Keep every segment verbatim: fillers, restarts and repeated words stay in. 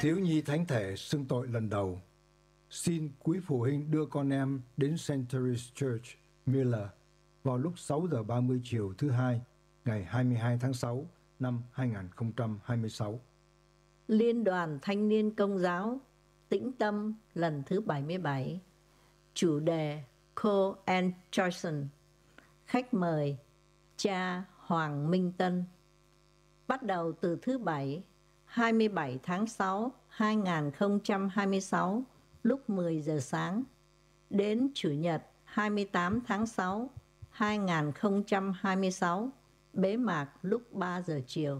Thiếu nhi thánh thể xưng tội lần đầu. Xin quý phụ huynh đưa con em đến Saint Therese Church, Miller vào lúc sáu giờ ba mươi chiều thứ hai, ngày hai mươi hai tháng sáu năm hai nghìn không trăm hai mươi sáu. Liên đoàn Thanh niên Công giáo Tĩnh Tâm lần thứ bảy mươi bảy. Chủ đề Cole and Joyson. Khách mời cha Hoàng Minh Tân. Bắt đầu từ thứ Bảy, hai mươi bảy tháng sáu, hai nghìn không trăm hai mươi sáu, lúc mười giờ sáng, đến Chủ nhật hai mươi tám tháng sáu, hai nghìn không trăm hai mươi sáu, bế mạc lúc ba giờ chiều.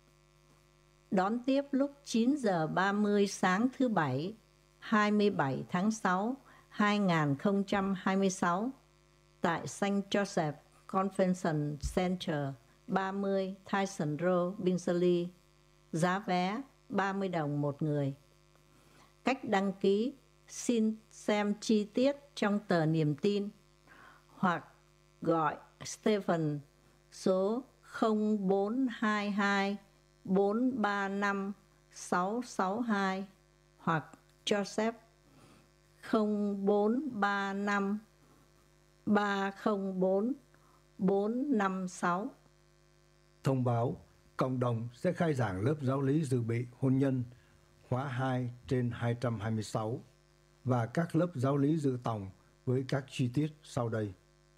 Đón tiếp lúc chín giờ ba mươi sáng thứ Bảy, hai mươi bảy tháng sáu, hai nghìn không trăm hai mươi sáu, tại Saint Joseph Convention Center, ba mươi Tyson Road, Billingsley. Giá vé ba mươi đồng một người. Cách đăng ký xin xem chi tiết trong tờ Niềm tin hoặc gọi Stephen số không bốn hai hai bốn ba năm sáu sáu hai hoặc Joseph không bốn ba năm ba không bốn bốn năm sáu. Thông báo, cộng đồng sẽ khai giảng lớp giáo lý dự bị hôn nhân khóa hai trên hai trăm hai mươi sáu và các lớp giáo lý dự tòng với các chi tiết sau đây.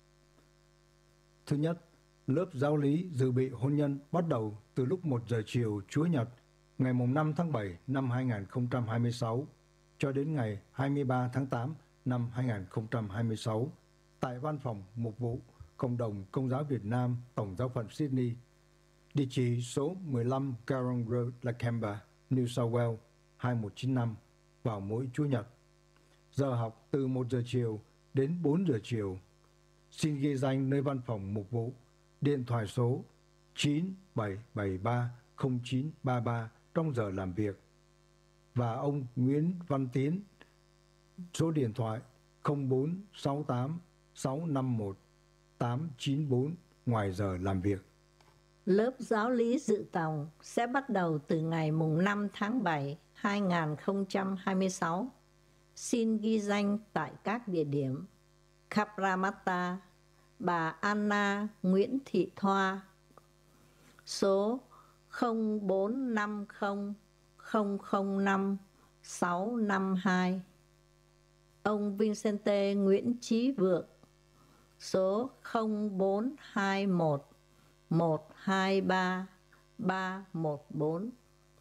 Thứ nhất, lớp giáo lý dự bị hôn nhân bắt đầu từ lúc một giờ chiều Chúa Nhật, ngày năm tháng bảy năm hai nghìn không trăm hai mươi sáu cho đến ngày hai mươi ba tháng tám năm hai nghìn không trăm hai mươi sáu tại Văn phòng Mục vụ Cộng đồng Công giáo Việt Nam, Tổng giáo phận Sydney, địa chỉ số mười lăm Carron Road, Lakemba, New South Wales hai một chín năm, vào mỗi Chủ nhật. Giờ học từ một giờ chiều đến bốn giờ chiều. Xin ghi danh nơi văn phòng mục vụ, điện thoại số chín bảy bảy ba không chín ba ba trong giờ làm việc. Và ông Nguyễn Văn Tiến, số điện thoại không bốn sáu tám sáu năm một tám chín bốn ngoài giờ làm việc. Lớp giáo lý dự tòng sẽ bắt đầu từ ngày năm tháng bảy, hai nghìn không trăm hai mươi sáu. Xin ghi danh tại các địa điểm: Cabramatta, bà Anna Nguyễn Thị Thoa, số không bốn năm không không không năm sáu năm hai. Ông Vincente Nguyễn Chí Vượng, số không bốn hai một một hai ba ba một bốn.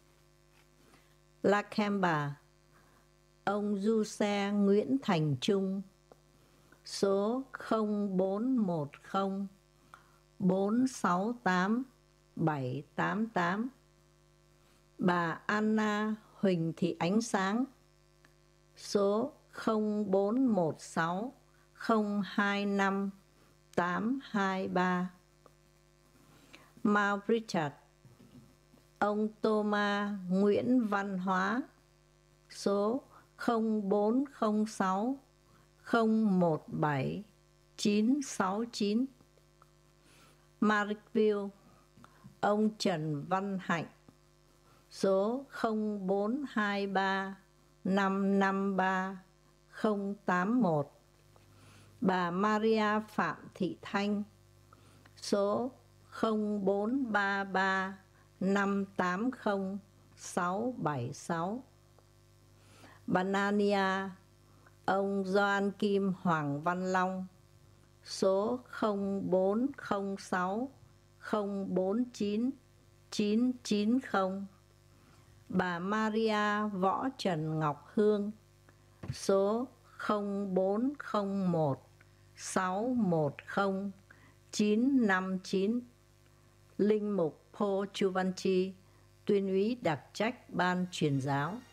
Lakemba, ông Du Xe Nguyễn Thành Trung, số không bốn một không bốn sáu tám bảy tám tám. Bà Anna Huỳnh Thị Ánh Sáng, số không bốn một sáu không hai năm tám hai ba. Mount Richard, ông Thomas Nguyễn Văn Hóa, số không bốn không sáu không một bảy chín sáu chín. Marrickville, ông Trần Văn Hạnh, số không bốn hai ba năm năm ba không tám một. Bà Maria Phạm Thị Thanh, số không bốn ba ba năm tám không sáu bảy sáu. Bà Nania, ông Doan Kim Hoàng Văn Long, số không bốn không sáu không bốn chín chín chín không. Bà Maria Võ Trần Ngọc Hương, số không bốn không một sáu một không chín năm chín. Linh mục Paul Chuvanchi, tuyên úy đặc trách Ban Truyền giáo.